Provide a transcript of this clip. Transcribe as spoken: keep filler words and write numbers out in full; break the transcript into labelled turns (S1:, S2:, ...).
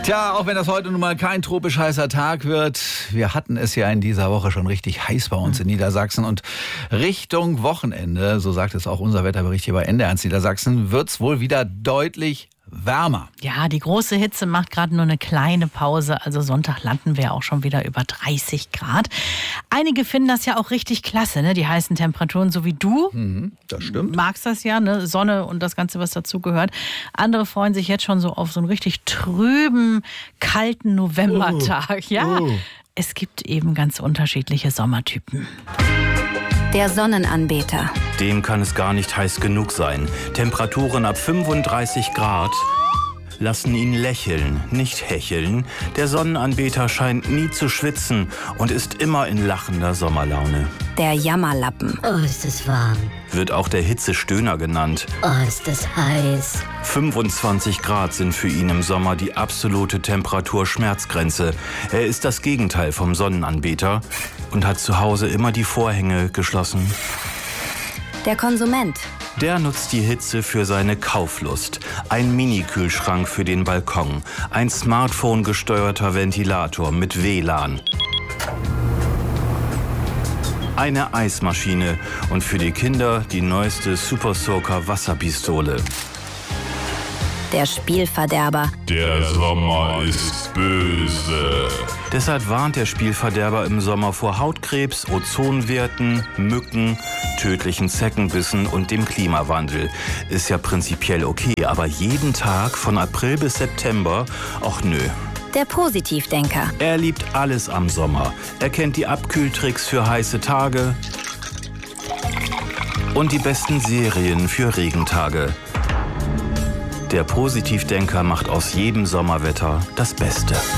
S1: Tja, auch wenn das heute nun mal kein tropisch heißer Tag wird, wir hatten es ja in dieser Woche schon richtig heiß bei uns in Niedersachsen und Richtung Wochenende, so sagt es auch unser Wetterbericht hier bei N D R eins Niedersachsen, wird es wohl wieder deutlich wärmer.
S2: Ja, die große Hitze macht gerade nur eine kleine Pause. Also Sonntag landen wir auch schon wieder über dreißig Grad. Einige finden das ja auch richtig klasse, ne? Die heißen Temperaturen, so wie du.
S1: Mhm, das stimmt.
S2: Magst das ja, ne? Sonne und das Ganze, was dazu gehört. Andere freuen sich jetzt schon so auf so einen richtig trüben, kalten Novembertag.
S1: Oh,
S2: ja,
S1: oh.
S2: Es gibt eben ganz unterschiedliche Sommertypen.
S3: Der Sonnenanbeter.
S4: Dem kann es gar nicht heiß genug sein. Temperaturen ab fünfunddreißig Grad lassen ihn lächeln, nicht hecheln. Der Sonnenanbeter scheint nie zu schwitzen und ist immer in lachender Sommerlaune.
S3: Der Jammerlappen.
S5: Oh, ist es warm.
S4: Wird auch der Hitzestöhner genannt.
S5: Oh, ist es heiß.
S4: fünfundzwanzig Grad sind für ihn im Sommer die absolute Temperaturschmerzgrenze. Er ist das Gegenteil vom Sonnenanbeter und hat zu Hause immer die Vorhänge geschlossen.
S3: Der Konsument.
S4: Der nutzt die Hitze für seine Kauflust. Ein Mini-Kühlschrank für den Balkon. Ein Smartphone-gesteuerter Ventilator mit W L A N. Eine Eismaschine und für die Kinder die neueste Super Soaker Wasserpistole.
S3: Der Spielverderber.
S6: Der Sommer ist böse.
S4: Deshalb warnt der Spielverderber im Sommer vor Hautkrebs, Ozonwerten, Mücken, tödlichen Zeckenbissen und dem Klimawandel. Ist ja prinzipiell okay, aber jeden Tag von April bis September, ach nö.
S3: Der Positivdenker.
S4: Er liebt alles am Sommer. Er kennt die Abkühltricks für heiße Tage und die besten Serien für Regentage. Der Positivdenker macht aus jedem Sommerwetter das Beste.